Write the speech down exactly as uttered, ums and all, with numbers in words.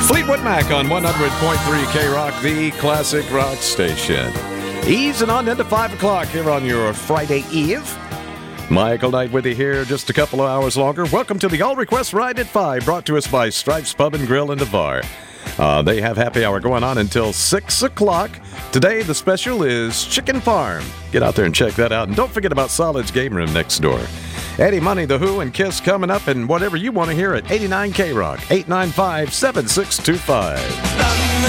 Fleetwood Mac on one hundred point three K-Rock, the classic rock station. Easing on into five o'clock here on your Friday Eve. Michael Knight with you here just a couple of hours longer. Welcome to the All Request Ride at five, brought to us by Stripes Pub and Grill in Navarre. Uh, they have happy hour going on until six o'clock. Today, the special is Chicken Farm. Get out there and check that out. And don't forget about Solid's Game Room next door. Eddie Money, The Who, and Kiss coming up, and whatever you want to hear at eighty-nine K-Rock, eight nine five, seven six two five.